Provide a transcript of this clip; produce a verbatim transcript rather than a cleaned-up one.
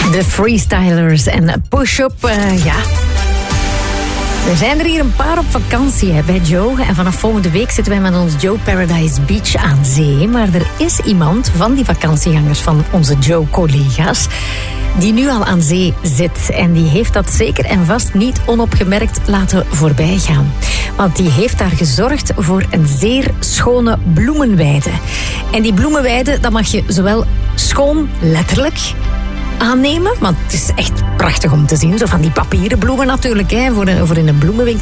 De Freestylers en Push-Up, uh, ja. Er zijn er hier een paar op vakantie hè, bij Joe. En vanaf volgende week zitten wij met ons Joe Paradise Beach aan zee. Maar er is iemand van die vakantiegangers, van onze Joe-collega's, die nu al aan zee zit. En die heeft dat zeker en vast niet onopgemerkt laten voorbijgaan. Want die heeft daar gezorgd voor een zeer schone bloemenweide. En die bloemenweide, dat mag je zowel schoon, letterlijk, aannemen, want het is echt prachtig om te zien. Zo van die papieren bloemen natuurlijk, hè, voor, een, voor in een bloemenwinkel.